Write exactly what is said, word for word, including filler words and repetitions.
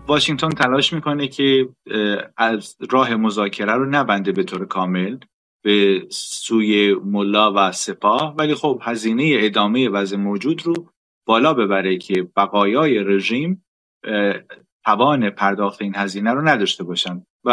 واشنگتن تلاش میکنه که از راه مذاکره رو نبنده به طور کامل به سوی ملا و سپاه، ولی خب هزینه ادامه وضع موجود رو بالا ببره که بقایای رژیم توان پرداخت این هزینه رو نداشته باشن.